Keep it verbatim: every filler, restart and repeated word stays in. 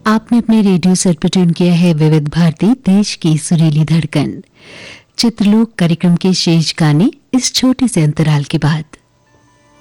आपने अपने radio set पर ट्यून किया है विविध भारती, देश की सुरीली धड़कन। चित्रलोक कार्यक्रम के शेष गाने इस छोटे से अंतराल के बाद।